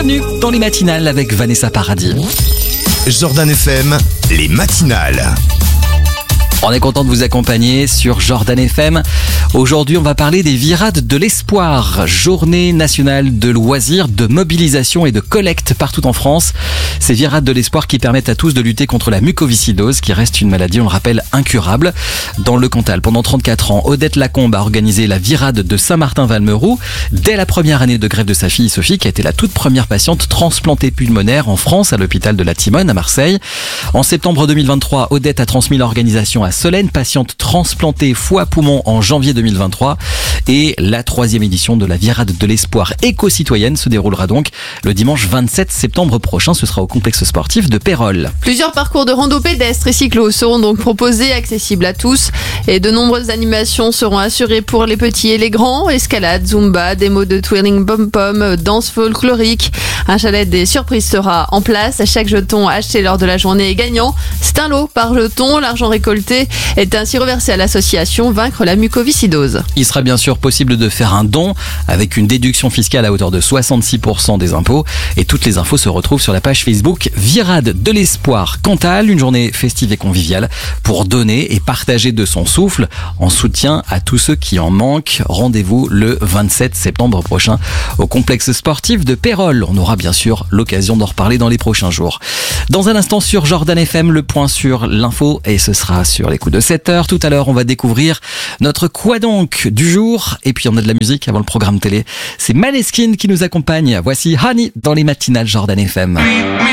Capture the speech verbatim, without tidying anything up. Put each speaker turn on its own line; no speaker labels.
Bienvenue dans les matinales avec Vanessa Paradis.
Jordan F M, les matinales.
On est content de vous accompagner sur Jordan F M. Aujourd'hui, on va parler des virades de l'espoir. Journée nationale de loisirs, de mobilisation et de collecte partout en France. Ces virades de l'espoir qui permettent à tous de lutter contre la mucoviscidose, qui reste une maladie, on le rappelle, incurable. Dans le Cantal, pendant trente-quatre ans, Odette Lacombe a organisé la virade de Saint-Martin-Valmeroux dès la première année de grève de sa fille Sophie, qui a été la toute première patiente transplantée pulmonaire en France à l'hôpital de la Timone à Marseille. En septembre deux mille vingt-trois, Odette a transmis l'organisation à Solène, patiente transplantée foie-poumon en janvier deux mille vingt-trois. Et la troisième édition de la virade de l'espoir éco-citoyenne se déroulera donc le dimanche vingt-sept septembre prochain. Ce sera au complexe sportif de Pérols.
Plusieurs parcours de rando pédestres et cyclos seront donc proposés, accessibles à tous. Et de nombreuses animations seront assurées pour les petits et les grands. Escalade, zumba, démo de twirling pom-pom, danse folklorique. Un chalet des surprises sera en place. Chaque jeton acheté lors de la journée est gagnant. C'est un lot par jeton. L'argent récolté est ainsi reversé à l'association Vaincre la mucoviscidose.
Il sera bien sûr possible de faire un don avec une déduction fiscale à hauteur de soixante-six pour cent des impôts. Et toutes les infos se retrouvent sur la page Facebook Virade de l'espoir Cantal, une journée festive et conviviale pour donner et partager de son souffle en soutien à tous ceux qui en manquent. Rendez-vous le vingt-sept septembre prochain au complexe sportif de Pérols. On aura bien sûr l'occasion d'en reparler dans les prochains jours. Dans un instant sur Jordan F M, le point sur l'info, et ce sera sur les coups de sept heures. Tout à l'heure, on va découvrir notre quoi donc du jour. Et puis on a de la musique avant le programme télé. C'est Maneskin qui nous accompagne. Voici Honey dans les matinales Jordan F M.